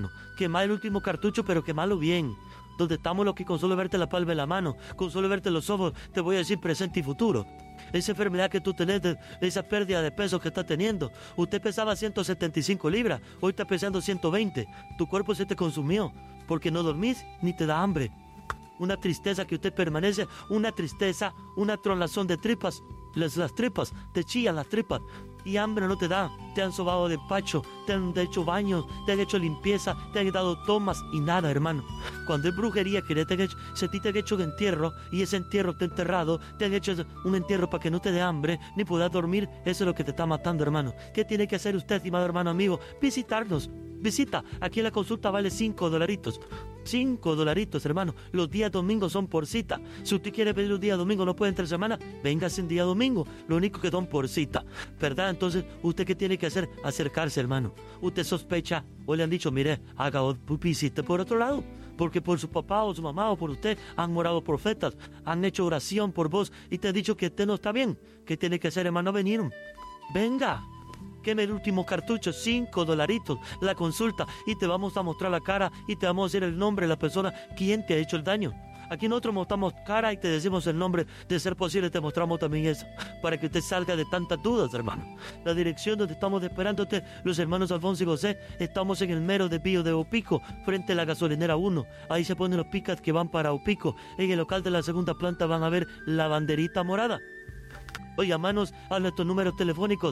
hermano. Quema el último cartucho, pero quemalo bien. Donde estamos los que con solo verte la palma de la mano, con solo verte los ojos, te voy a decir presente y futuro. Esa enfermedad que tú tenés, esa pérdida de peso que estás teniendo. Usted pesaba 175 libras, hoy está pesando 120. Tu cuerpo se te consumió porque no dormís ni te da hambre. Una tristeza que usted permanece, una tristeza, una tronazón de tripas. Las tripas, te chillan las tripas y hambre no te da. Te han sobado de pacho, te han hecho baños, te han hecho limpieza, te han dado tomas y nada, hermano. Cuando es brujería que te han hecho, se te han hecho un entierro y ese entierro te ha enterrado, te han hecho un entierro para que no te dé hambre ni puedas dormir, eso es lo que te está matando, hermano. ¿Qué tiene que hacer usted, estimado hermano amigo? Visitarnos. Visita, aquí la consulta vale $5. $5, hermano. Los días domingos son por cita. Si usted quiere pedir los días domingos, no puede entre semana, venga sin día domingo. Lo único que son por cita, ¿verdad? Entonces, ¿usted qué tiene que hacer? Acercarse, hermano. Usted sospecha o le han dicho, mire, haga visite por otro lado. Porque por su papá o su mamá o por usted han orado profetas, han hecho oración por vos y te han dicho que usted no está bien. ¿Qué tiene que hacer, hermano? Venir. Venga. Queme el último cartucho, $5, la consulta, y te vamos a mostrar la cara y te vamos a decir el nombre de la persona quien te ha hecho el daño. Aquí nosotros mostramos cara y te decimos el nombre, de ser posible te mostramos también eso, para que usted salga de tantas dudas, hermano. La dirección donde estamos esperándote, los hermanos Alfonso y José, estamos en el mero desvío de Opico, frente a la gasolinera 1. Ahí se ponen los picas que van para Opico. En el local de la segunda planta van a ver la banderita morada. O llamanos a nuestros números telefónicos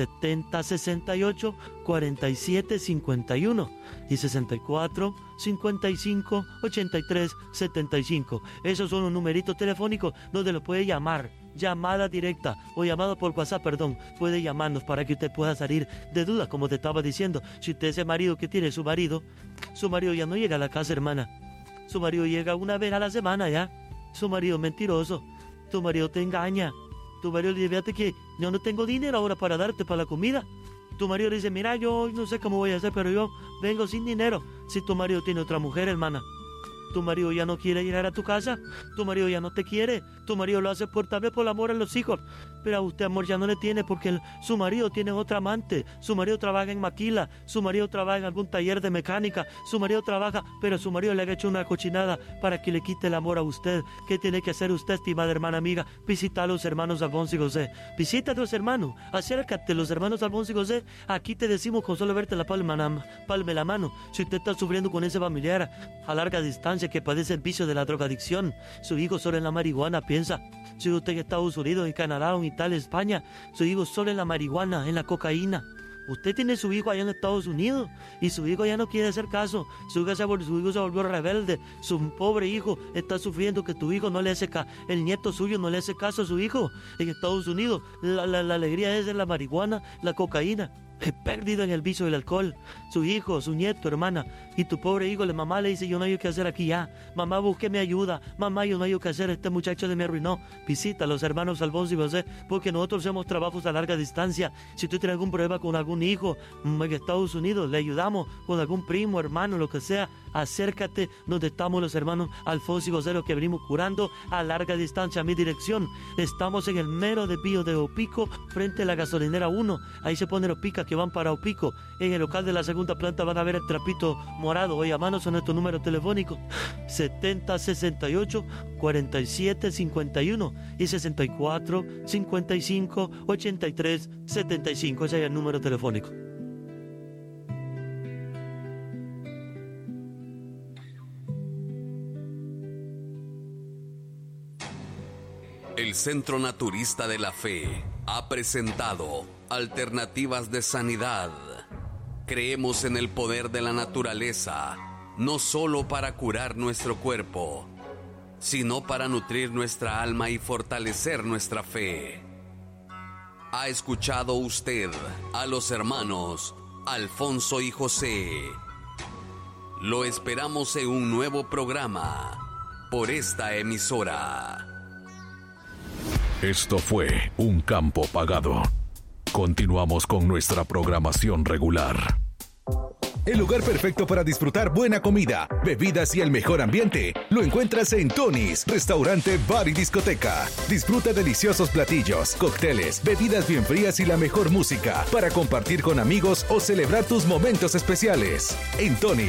7068-4751 y 64-55-83-75. Esos son los numeritos telefónicos donde lo puede llamar. Llamada directa o llamada por WhatsApp, puede llamarnos para que usted pueda salir de dudas, como te estaba diciendo. Si usted es el marido que tiene su marido ya no llega a la casa, hermana. Su marido llega una vez a la semana ya. Su marido es mentiroso. Tu marido te engaña. Tu marido le dice, fíjate que yo no tengo dinero ahora para darte para la comida. Tu marido le dice, mira, yo no sé cómo voy a hacer, pero yo vengo sin dinero. Si tu marido tiene otra mujer, hermana, tu marido ya no quiere llegar a tu casa, tu marido ya no te quiere, tu marido lo hace tal vez por el amor a los hijos, pero a usted amor ya no le tiene porque su marido tiene otra amante, su marido trabaja en maquila, su marido trabaja en algún taller de mecánica, su marido trabaja, pero su marido le ha hecho una cochinada para que le quite el amor a usted. ¿Qué tiene que hacer usted, estimada hermana amiga? Visita a los hermanos Alfonso y José, visita a los hermanos, acércate, los hermanos Alfonso y José, aquí te decimos con solo verte la palma de la mano, si usted está sufriendo con ese familiar a larga distancia que padece el vicio de la drogadicción, su hijo solo en la marihuana piensa, si usted en Estados Unidos, en Canadá, en Italia, España, su hijo solo en la marihuana, en la cocaína. Usted tiene su hijo allá en Estados Unidos y su hijo ya no quiere hacer caso. Su hijo se volvió rebelde. Su pobre hijo está sufriendo que tu hijo no le hace caso. El nieto suyo no le hace caso a su hijo en Estados Unidos. La alegría es en la marihuana, la cocaína. Es perdido en el vicio del alcohol. Su hijo, su nieto, hermana. Y tu pobre hijo, la mamá le dice, yo no hay qué hacer aquí ya. Mamá, búsqueme ayuda. Mamá, yo no hay qué hacer. Este muchacho me arruinó. Visita a los hermanos Alfonso y José, porque nosotros hacemos trabajos a larga distancia. Si tú tienes algún problema con algún hijo en Estados Unidos, le ayudamos con algún primo, hermano, lo que sea. Acércate donde estamos los hermanos Alfonso y José, los que venimos curando a larga distancia. A mi dirección, estamos en el mero desvío de Opico, frente a la gasolinera 1. Ahí se ponen los picas que van para Opico. En el local de la segunda planta van a ver el trapito morado. Oye, a manos a nuestro número telefónico 7068-4751 y 64-55-83-75. Ese es el número telefónico. El Centro Naturista de la Fe ha presentado Alternativas de Sanidad. Creemos en el poder de la naturaleza, no solo para curar nuestro cuerpo, sino para nutrir nuestra alma y fortalecer nuestra fe. ¿Ha escuchado usted a los hermanos Alfonso y José? Lo esperamos en un nuevo programa por esta emisora. Esto fue Un Campo Pagado. Continuamos con nuestra programación regular. El lugar perfecto para disfrutar buena comida, bebidas y el mejor ambiente lo encuentras en Tony's, restaurante, bar y discoteca. Disfruta deliciosos platillos, cócteles, bebidas bien frías y la mejor música para compartir con amigos o celebrar tus momentos especiales. En Tony's